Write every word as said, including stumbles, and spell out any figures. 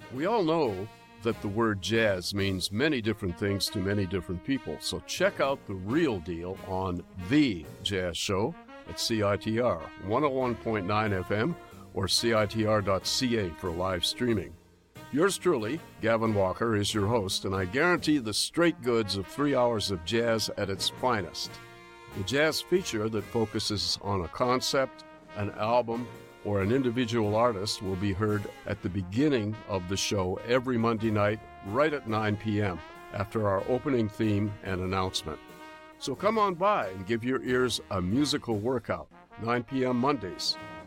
We all know that the word jazz means many different things to many different people, so check out The Real Deal on The Jazz Show at C I T R one oh one point nine F M or C I T R dot C A for live streaming. Yours truly, Gavin Walker, is your host, and I guarantee the straight goods of three hours of jazz at its finest. The jazz feature that focuses on a concept, an album, or an individual artist will be heard at the beginning of the show every Monday night, right at nine p.m., after our opening theme and announcement. So come on by and give your ears a musical workout, nine p.m. Mondays,